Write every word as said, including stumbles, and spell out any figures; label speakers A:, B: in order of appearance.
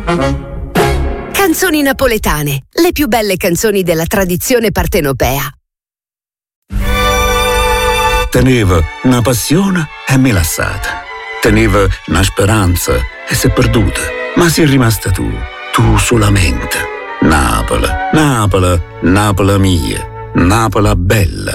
A: Canzoni napoletane, le più belle canzoni della tradizione partenopea.
B: Teneva una passione e me lassata. Teneva una speranza e si è perduta. Ma sei rimasta tu, tu solamente. Napoli, Napoli, Napoli mia, Napoli bella.